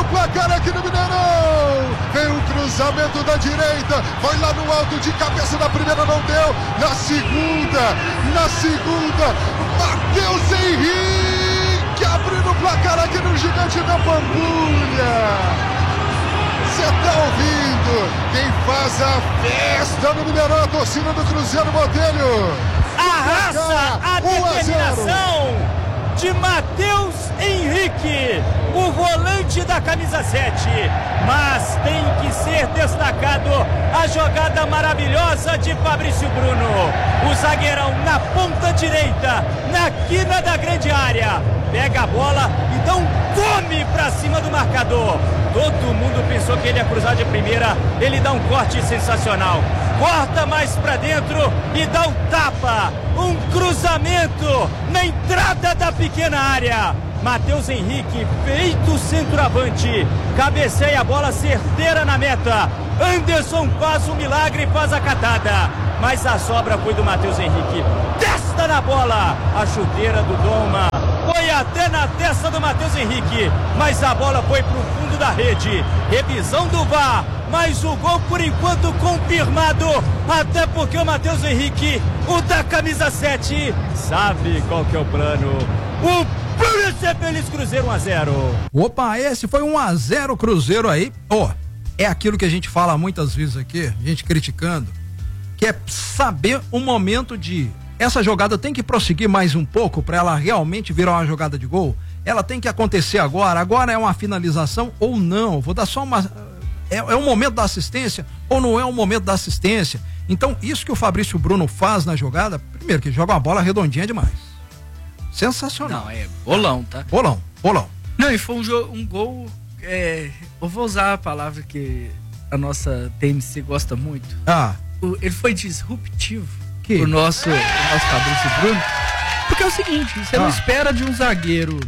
placar aqui no Mineirão. Vem um cruzamento da direita, foi lá no alto de cabeça, na primeira não deu, na segunda, Matheus Henrique abrindo o placar aqui no Gigante da Pampulha. Você tá ouvindo? Quem faz a festa no Mineirão, a torcida do Cruzeiro Botelho. A raça, a determinação de Matheus Henrique, o volante da camisa 7. Mas tem que ser destacado a jogada maravilhosa de Fabrício Bruno. O zagueirão na ponta direita, na quina da grande área. Pega a bola e dá um come pra cima do marcador. Todo mundo pensou que ele ia cruzar de primeira. Ele dá um corte sensacional. Corta mais pra dentro e dá um tapa. Um cruzamento na entrada da pequena área. Matheus Henrique, feito centroavante, cabeceia a bola certeira na meta. Anderson faz um milagre e faz a catada. Mas a sobra foi do Matheus Henrique. Testa na bola. A chuteira do Doma foi até na testa do Matheus Henrique. Mas a bola foi pro fundo da rede. Revisão do VAR. Mas o gol por enquanto confirmado. Até porque o Matheus Henrique, o da camisa 7, sabe qual que é o plano. O plano é ser feliz. Cruzeiro 1-0. Opa, esse foi 1-0 Cruzeiro aí. É aquilo que a gente fala muitas vezes aqui, a gente criticando, que é saber o momento de essa jogada tem que prosseguir mais um pouco para ela realmente virar uma jogada de gol. Ela tem que acontecer agora é uma finalização ou não. Vou dar só uma... É um momento da assistência ou não é um momento da assistência? Então, isso que o Fabrício Bruno faz na jogada, primeiro que joga uma bola redondinha demais. Sensacional. Não, é bolão, tá? Bolão. Não, e foi um gol, eu vou usar a palavra que a nossa TMC gosta muito. Ele foi disruptivo o nosso Fabrício Bruno, porque é o seguinte, você não espera de um zagueiro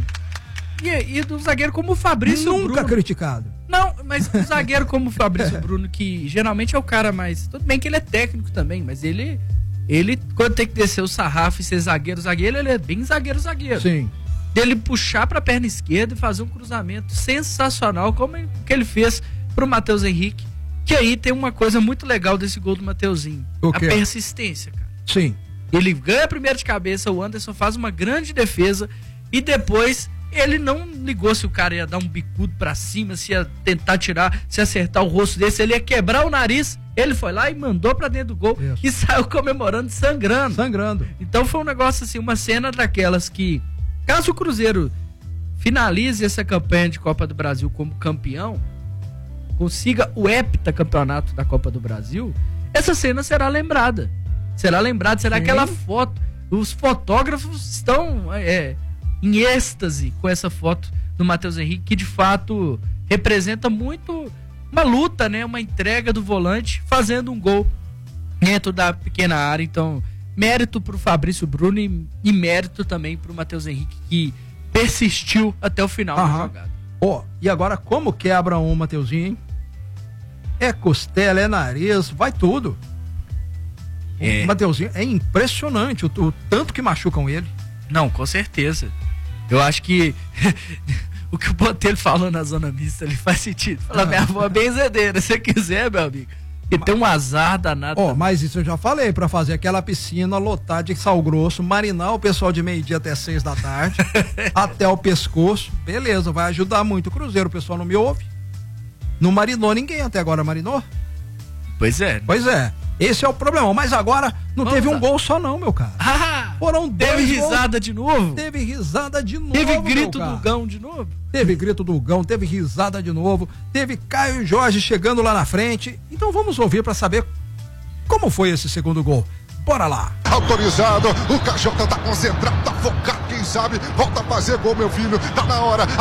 e do zagueiro como o Fabrício Bruno. Nunca criticado. Não, mas um zagueiro como o Fabrício Bruno, que geralmente é o cara mais... Tudo bem que ele é técnico também, mas ele quando tem que descer o sarrafo e ser zagueiro, ele é bem zagueiro. Sim. Dele puxar pra perna esquerda e fazer um cruzamento sensacional, como que ele fez pro Matheus Henrique. Que aí tem uma coisa muito legal desse gol do Mateuzinho. A persistência, cara. Sim. Ele ganha primeiro de cabeça, o Anderson faz uma grande defesa e depois ele não ligou se o cara ia dar um bicudo pra cima, se ia tentar tirar, se ia acertar o rosto desse, ele ia quebrar o nariz. Ele foi lá e mandou pra dentro do gol. Isso. E saiu comemorando, sangrando. Então foi um negócio assim, uma cena daquelas que, caso o Cruzeiro finalize essa campanha de Copa do Brasil como campeão, consiga o heptacampeonato da Copa do Brasil, essa cena será lembrada. Será aquela foto. Os fotógrafos estão em êxtase com essa foto do Matheus Henrique, que de fato representa muito uma luta, né? Uma entrega do volante fazendo um gol dentro da pequena área. Então, mérito pro Fabrício Bruno e mérito também pro Matheus Henrique, que persistiu até o final da jogada. E agora como quebra um Mateuzinho, hein? É costela, é nariz, vai tudo. O Mateuzinho é impressionante o tanto que machucam ele. Não, com certeza. Eu acho que o que o Botelho falou na zona mista ali faz sentido. Fala, minha avó é benzedeira, se você quiser, meu amigo. E tem um azar danado. Mas isso eu já falei, pra fazer aquela piscina lotada de sal grosso, marinar o pessoal de meio-dia até 6 da tarde, até o pescoço, beleza, vai ajudar muito o Cruzeiro, o pessoal não me ouve. Não marinou ninguém até agora, marinou? Pois é. Esse é o problema, mas agora não teve um gol só não, meu cara. Foram 2 Teve risada de novo? Teve risada de novo. Teve grito do Gão de novo? Teve grito do Gão, teve risada de novo, teve Caio Jorge chegando lá na frente. Então vamos ouvir para saber como foi esse segundo gol. Bora lá. Autorizado, o Cajota tá concentrado, tá focado, quem sabe volta a fazer gol, meu filho, tá na hora,